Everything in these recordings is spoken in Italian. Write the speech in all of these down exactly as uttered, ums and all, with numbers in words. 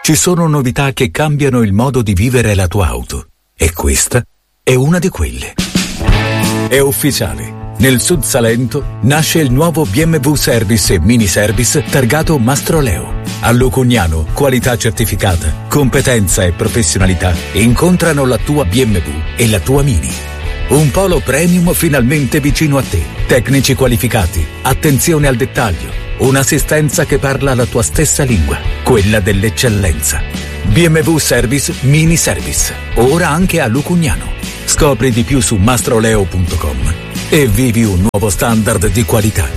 Ci sono novità che cambiano il modo di vivere la tua auto. E questa è una di quelle. È ufficiale. Nel Sud Salento nasce il nuovo B M W Service e Mini Service targato Mastroleo. A Lucugnano, qualità certificata, competenza e professionalità incontrano la tua B M W e la tua Mini. Un polo premium finalmente vicino a te. Tecnici qualificati, attenzione al dettaglio, un'assistenza che parla la tua stessa lingua, quella dell'eccellenza. B M W Service Mini Service, ora anche a Lucugnano. Scopri di più su mastroleo punto com e vivi un nuovo standard di qualità.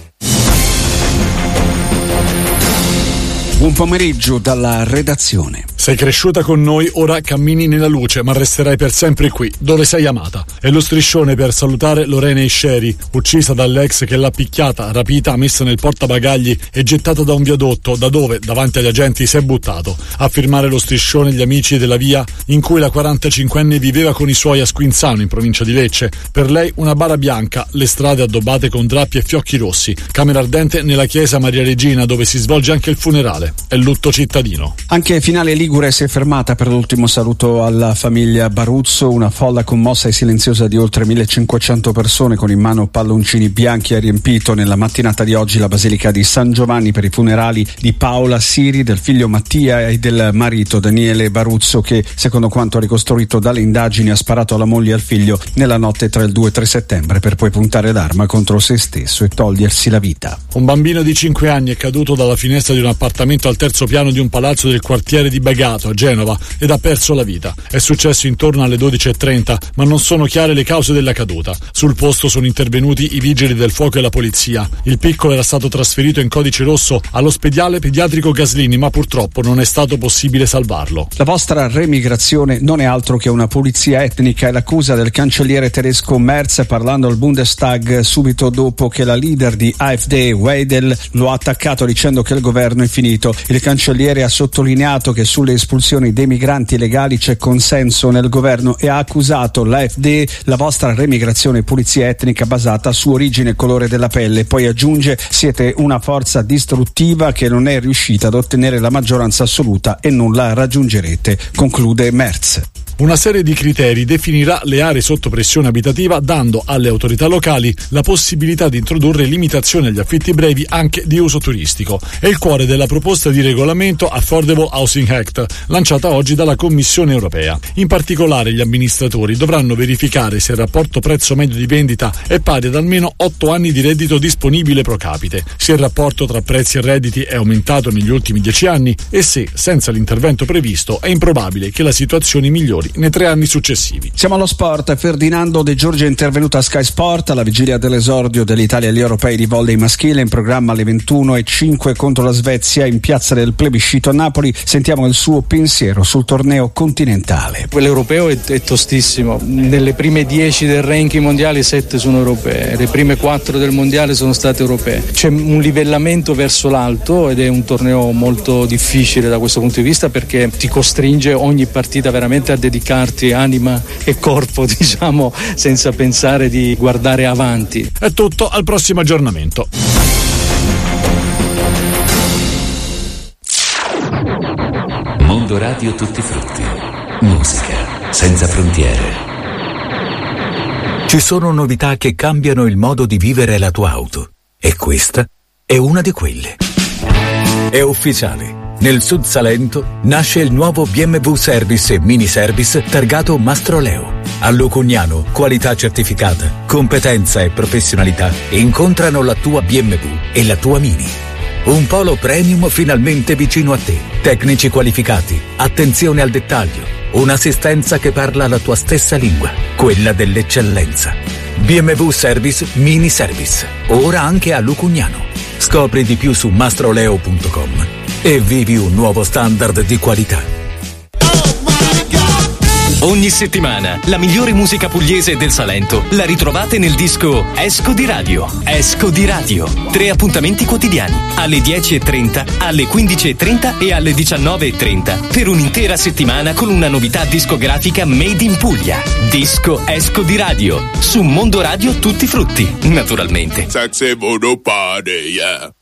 Buon pomeriggio dalla redazione. Sei cresciuta con noi, ora cammini nella luce, ma resterai per sempre qui, dove sei amata. È lo striscione per salutare Lorena Isceri, uccisa dall'ex che l'ha picchiata, rapita, messa nel portabagagli e gettata da un viadotto, da dove, davanti agli agenti, si è buttato. A firmare lo striscione gli amici della via in cui la quarantacinquenne viveva con i suoi a Squinzano, in provincia di Lecce. Per lei una bara bianca, le strade addobbate con drappi e fiocchi rossi, camera ardente nella chiesa Maria Regina, dove si svolge anche il funerale. È lutto cittadino. Anche Finale Ligure si è fermata per l'ultimo saluto alla famiglia Baruzzo. Una folla commossa e silenziosa di oltre millecinquecento persone con in mano palloncini bianchi ha riempito nella mattinata di oggi la Basilica di San Giovanni per i funerali di Paola Siri, del figlio Mattia e del marito Daniele Baruzzo, che, secondo quanto ricostruito dalle indagini, ha sparato alla moglie e al figlio nella notte tra il due e tre settembre per poi puntare l'arma contro se stesso e togliersi la vita. Un bambino di cinque anni è caduto dalla finestra di un appartamento al terzo piano di un palazzo del quartiere di Bagato a Genova ed ha perso la vita. È successo intorno alle dodici e trenta, ma non sono chiare le cause della caduta. Sul posto sono intervenuti i vigili del fuoco e la polizia. Il piccolo era stato trasferito in codice rosso all'ospedale pediatrico Gaslini, ma purtroppo non è stato possibile salvarlo. La vostra remigrazione non è altro che una pulizia etnica, è l'accusa del cancelliere tedesco Merz parlando al Bundestag subito dopo che la leader di AfD, Weidel, lo ha attaccato dicendo che il governo è finito. Il cancelliere ha sottolineato che sulle espulsioni dei migranti illegali c'è consenso nel governo e ha accusato l'AfD, la vostra remigrazione e pulizia etnica basata su origine e colore della pelle. Poi aggiunge: siete una forza distruttiva che non è riuscita ad ottenere la maggioranza assoluta e non la raggiungerete, conclude Merz. Una serie di criteri definirà le aree sotto pressione abitativa, dando alle autorità locali la possibilità di introdurre limitazioni agli affitti brevi anche di uso turistico. È il cuore della proposta di regolamento Affordable Housing Act, lanciata oggi dalla Commissione europea. In particolare, gli amministratori dovranno verificare se il rapporto prezzo medio di vendita è pari ad almeno otto anni di reddito disponibile pro capite, se il rapporto tra prezzi e redditi è aumentato negli ultimi dieci anni e se, senza l'intervento previsto, è improbabile che la situazione migliori nei tre anni successivi. Siamo allo sport. Ferdinando De Giorgi è intervenuto a Sky Sport alla vigilia dell'esordio dell'Italia agli europei di volley maschile, in programma alle ventuno e cinque contro la Svezia in piazza del Plebiscito a Napoli. Sentiamo il suo pensiero sul torneo continentale. Quell'europeo è, è tostissimo. Nelle prime dieci del ranking mondiale sette sono europee, le prime quattro del mondiale sono state europee. C'è un livellamento verso l'alto ed è un torneo molto difficile da questo punto di vista, perché ti costringe ogni partita veramente a dedicare dedicarti anima e corpo, diciamo, senza pensare di guardare avanti. È tutto, al prossimo aggiornamento. Mondo Radio Tutti Frutti. Musica senza frontiere. Ci sono novità che cambiano il modo di vivere la tua auto. E questa è una di quelle. È ufficiale. Nel Sud Salento nasce il nuovo B M W Service e Mini Service targato Mastroleo. A Lucugnano, qualità certificata, competenza e professionalità incontrano la tua B M W e la tua Mini. Un polo premium finalmente vicino a te. Tecnici qualificati, attenzione al dettaglio, un'assistenza che parla la tua stessa lingua, quella dell'eccellenza. B M W Service Mini Service, ora anche a Lucugnano. Scopri di più su mastroleo punto com e vivi un nuovo standard di qualità. Ogni settimana la migliore musica pugliese del Salento la ritrovate nel disco Esco di Radio. Esco di Radio. Tre appuntamenti quotidiani alle dieci e trenta, alle quindici e trenta e alle diciannove e trenta per un'intera settimana con una novità discografica made in Puglia. Disco Esco di Radio su Mondo Radio Tutti Frutti, naturalmente. Sexy voodoo party, yeah.